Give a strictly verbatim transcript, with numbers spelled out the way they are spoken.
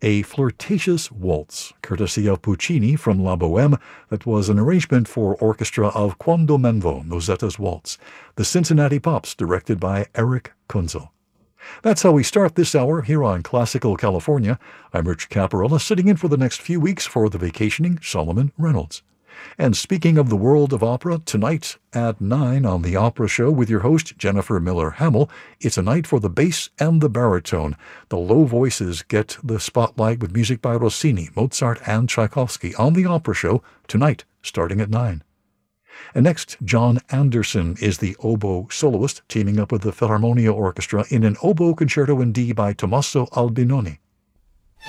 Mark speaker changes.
Speaker 1: a flirtatious waltz, courtesy of Puccini from La Bohème, that was an arrangement for orchestra of Quando Menvo, Mozetta's Waltz, the Cincinnati Pops, directed by Eric Kunzel. That's how we start this hour here on Classical California. I'm Rich Caparella, sitting in for the next few weeks for the vacationing Solomon Reynolds. And speaking of the world of opera, tonight at nine on The Opera Show with your host, Jennifer Miller Hamill, it's a night for the bass and the baritone. The low voices get the spotlight with music by Rossini, Mozart, and Tchaikovsky on The Opera Show tonight, starting at nine. And next, John Anderson is the oboe soloist, teaming up with the Philharmonia Orchestra in an oboe concerto in D by Tommaso Albinoni.